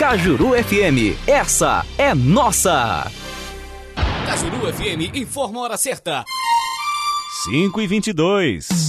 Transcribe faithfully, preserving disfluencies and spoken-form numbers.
Cajuru F M, essa é nossa. Cajuru F M informa a hora certa. cinco e vinte e dois.